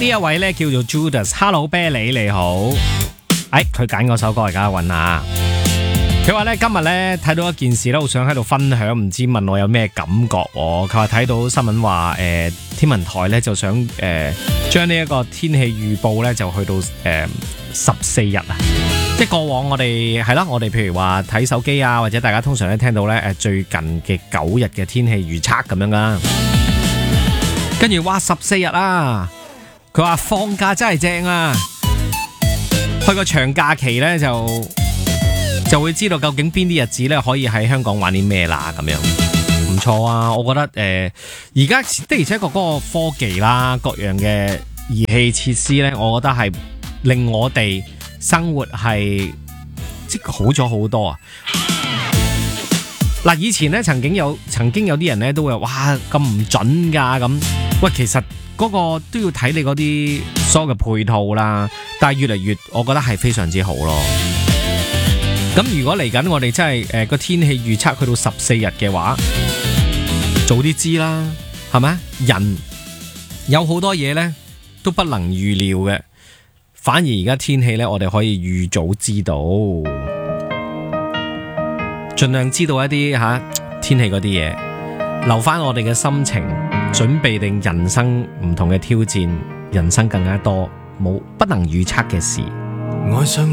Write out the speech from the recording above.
呢一位咧叫做 Judas，Hello 啤梨你好，佢揀嗰首歌而家揾下。佢話咧今日咧睇到一件事咧，好想喺度分享，唔知問我有咩感覺喎。佢話睇到新聞話天文台咧就想將呢一個天氣預報咧就去到14日啊。即係過往我哋係啦，我哋譬如話睇手機啊，或者大家通常咧聽到咧最近嘅9日嘅天氣預測咁樣噶。跟住哇14日啊！佢話放假真係正啊！去個長假期咧就會知道究竟邊啲日子咧可以喺香港玩啲咩啦，咁樣唔錯啊！我覺得而家的而且確嗰個科技啦，各樣嘅儀器設施咧，我覺得係令我哋生活係即係好咗好多啊！嗱，以前咧曾經有啲人咧都會話哇咁唔準㗎咁，喂其實嗰個都要睇你嗰啲所有嘅配套啦，但係越嚟越我覺得係非常之好咯。咁如果嚟緊我哋真係個天氣預測去到14日嘅話，早啲知啦，係咪？人有好多嘢呢都不能預料嘅，反而而家天氣呢，我哋可以預早知道，盡量知道一啲天氣嗰啲嘢，留翻我哋嘅心情，準備定人生唔同嘅挑戰，人生更加多不能預測嘅事。